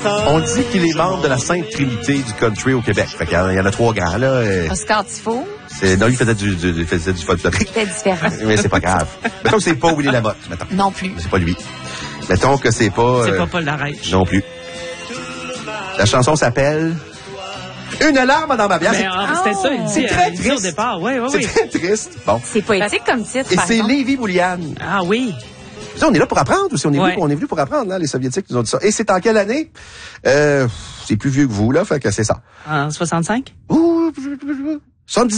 On dit qu'il est membre de la Sainte Trinité du country au Québec. Fait qu'il y en a 3 grands, là. Oscar Tifo. Non, il faisait du folklorique. C'était différent. Mais c'est pas grave. Mettons que c'est pas Willy Lamotte, mettons. Non plus. C'est pas lui. Mettons que c'est pas... C'est pas Paul Larèche. Non plus. La chanson s'appelle... Une larme dans ma bière. C'était ça, il dit, c'est très il dit triste. au départ. Oui. C'est très triste. Bon. C'est poétique comme titre, Et par c'est contre. Lévi Boulian. Ah oui. Ça, on est là pour apprendre ou si on est Ouais. venu pour apprendre, là, les Soviétiques nous ont dit ça. Et c'est en quelle année? C'est plus vieux que vous, là, fait que c'est ça. En 65? Ouh, 70